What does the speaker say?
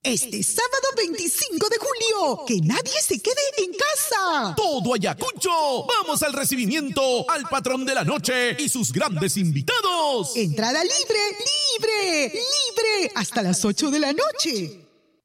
Este sábado 25 de julio, que nadie se quede en casa. Todo Ayacucho. Vamos al recibimiento al patrón de la noche y sus grandes invitados. Entrada libre, libre, libre, hasta las 8 de la noche.